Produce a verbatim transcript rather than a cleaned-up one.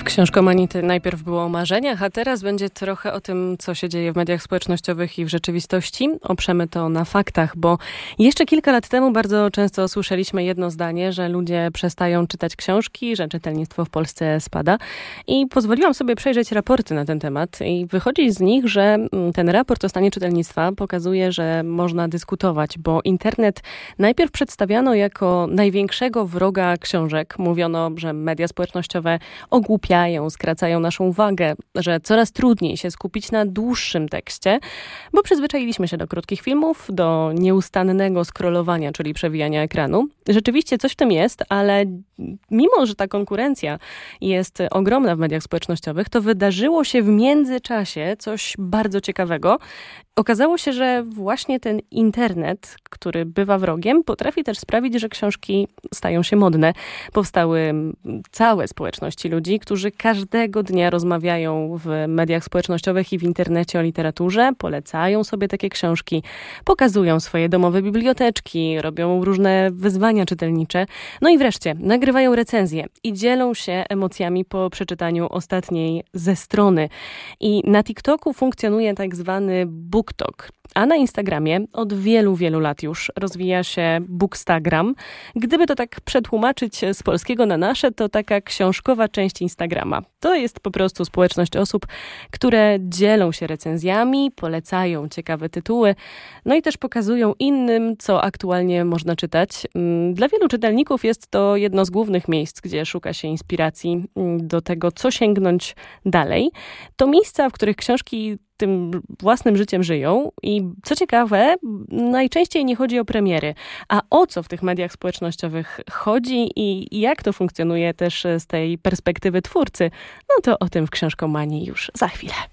W Książkomanii najpierw było o marzeniach, a teraz będzie trochę o tym, co się dzieje w mediach społecznościowych i w rzeczywistości. Oprzemy to na faktach, bo jeszcze kilka lat temu bardzo często słyszeliśmy jedno zdanie, że ludzie przestają czytać książki, że czytelnictwo w Polsce spada. I pozwoliłam sobie przejrzeć raporty na ten temat i wychodzi z nich, że ten raport o stanie czytelnictwa pokazuje, że można dyskutować, bo internet najpierw przedstawiano jako największego wroga książek. Mówiono, że media społecznościowe ogłupiają, skracają naszą uwagę, że coraz trudniej się skupić na dłuższym tekście, bo przyzwyczailiśmy się do krótkich filmów, do nieustannego scrollowania, czyli przewijania ekranu. Rzeczywiście coś w tym jest, ale mimo, że ta konkurencja jest ogromna w mediach społecznościowych, to wydarzyło się w międzyczasie coś bardzo ciekawego. Okazało się, że właśnie ten internet, który bywa wrogiem, potrafi też sprawić, że książki stają się modne. Powstały całe społeczności ludzi, którzy każdego dnia rozmawiają w mediach społecznościowych i w internecie o literaturze, polecają sobie takie książki, pokazują swoje domowe biblioteczki, robią różne wyzwania czytelnicze, no i wreszcie nagrywają recenzje i dzielą się emocjami po przeczytaniu ostatniej ze strony. I na TikToku funkcjonuje tak zwany BookTok. A na Instagramie od wielu, wielu lat już rozwija się Bookstagram. Gdyby to tak przetłumaczyć z polskiego na nasze, to taka książkowa część Instagrama. To jest po prostu społeczność osób, które dzielą się recenzjami, polecają ciekawe tytuły, no i też pokazują innym, co aktualnie można czytać. Dla wielu czytelników jest to jedno z głównych miejsc, gdzie szuka się inspiracji do tego, co sięgnąć dalej. To miejsca, w których książki tym własnym życiem żyją i co ciekawe, najczęściej nie chodzi o premiery. A o co w tych mediach społecznościowych chodzi i jak to funkcjonuje też z tej perspektywy twórcy, no to o tym w Książkomanii już za chwilę.